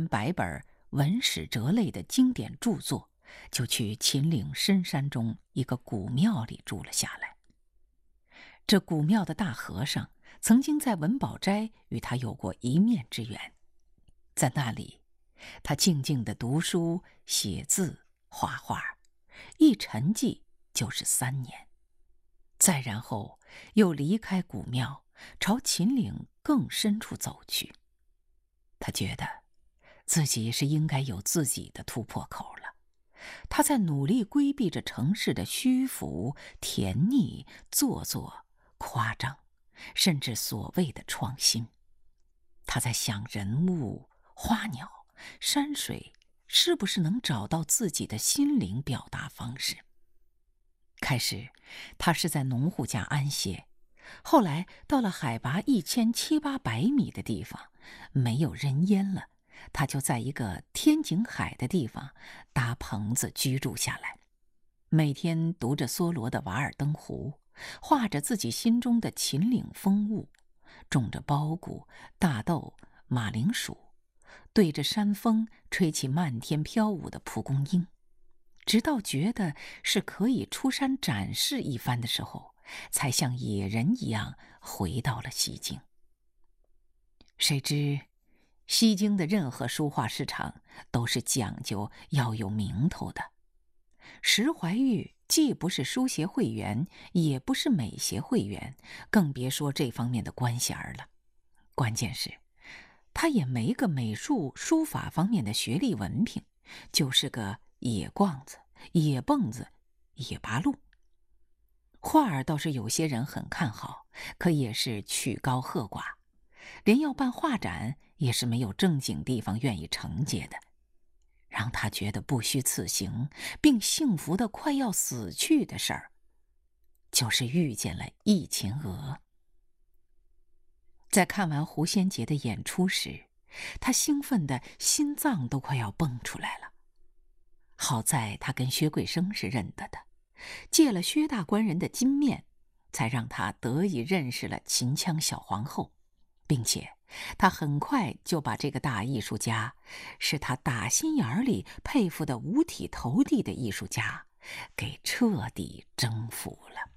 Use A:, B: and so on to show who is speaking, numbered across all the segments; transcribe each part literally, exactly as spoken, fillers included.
A: 百本文史哲类的经典著作，就去秦岭深山中一个古庙里住了下来。这古庙的大和尚曾经在文宝斋与他有过一面之缘，在那里，他静静地读书、写字、画画，一沉寂就是三年。再然后又离开古庙，朝秦岭更深处走去。他觉得自己是应该有自己的突破口了。他在努力规避着城市的虚浮、甜腻、做作、夸张，甚至所谓的创新。他在想人物、花鸟、山水是不是能找到自己的心灵表达方式。开始他是在农户家安歇，后来到了海拔一千七八百米的地方，没有人烟了，他就在一个天井海的地方搭棚子居住下来，每天读着梭罗的《瓦尔登湖》，画着自己心中的秦岭风物，种着苞谷、大豆、马铃薯，对着山峰吹起漫天飘舞的蒲公英，直到觉得是可以出山展示一番的时候，才像野人一样回到了西京。谁知西京的任何书画市场都是讲究要有名头的。石怀玉既不是书协会员，也不是美协会员，更别说这方面的官衔了。关键是他也没个美术书法方面的学历文凭，就是个野逛子、野蹦子、野八路。画儿倒是有些人很看好，可也是曲高和寡，连要办画展也是没有正经地方愿意承接的。让他觉得不虚此行，并幸福的快要死去的事儿，就是遇见了易秦娥。在看完胡先杰的演出时，他兴奋的心脏都快要蹦出来了。好在他跟薛桂生是认得的，借了薛大官人的金面，才让他得以认识了秦腔小皇后，并且他很快就把这个大艺术家，是他打心眼里佩服的五体投地的艺术家，给彻底征服了。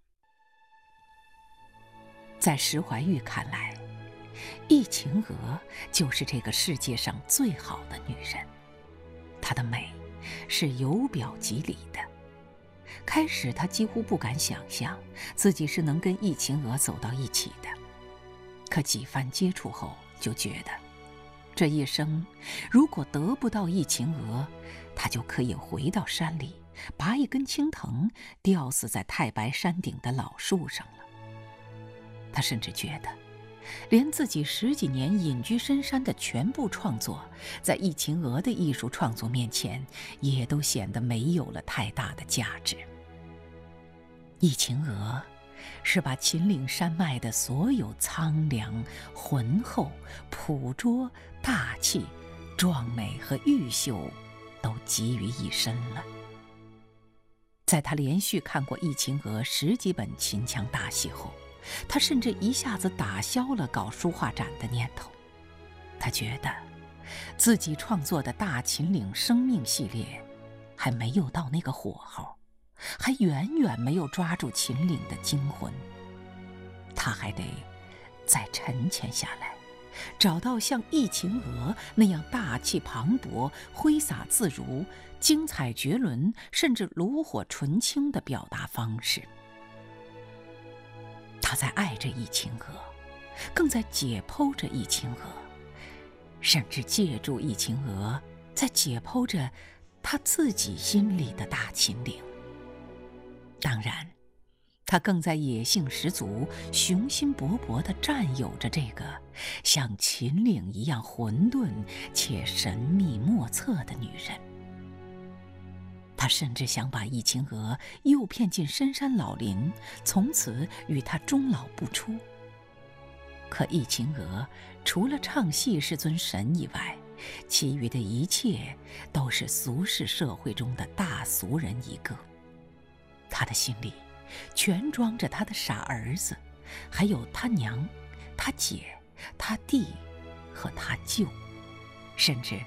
A: 在石怀玉看来，易秦娥就是这个世界上最好的女人，她的美是由表及里的。开始他几乎不敢想象自己是能跟易秦娥走到一起的，可几番接触后就觉得，这一生如果得不到易秦娥，他就可以回到山里，拔一根青藤吊死在太白山顶的老树上了。他甚至觉得，连自己十几年隐居深山的全部创作，在易秦娥的艺术创作面前，也都显得没有了太大的价值。易秦娥是把秦岭山脉的所有苍凉、浑厚、朴拙、大气、壮美和玉秀都集于一身了。在他连续看过易秦娥十几本秦腔大戏后，他甚至一下子打消了搞书画展的念头。他觉得自己创作的大秦岭生命系列还没有到那个火候，还远远没有抓住秦岭的精魂。他还得再沉潜下来，找到像易秦娥那样大气磅礴、挥洒自如、精彩绝伦，甚至炉火纯青的表达方式。他在爱着易秦娥，更在解剖着易秦娥，甚至借助易秦娥在解剖着他自己心里的大秦岭。当然，他更在野性十足、雄心勃勃地占有着这个像秦岭一样混沌且神秘莫测的女人。他甚至想把易秦娥诱骗进深山老林，从此与她终老不出。可易秦娥除了唱戏是尊神以外，其余的一切都是俗世社会中的大俗人一个。他的心里全装着他的傻儿子，还有他娘、他姐、他弟和他舅，甚至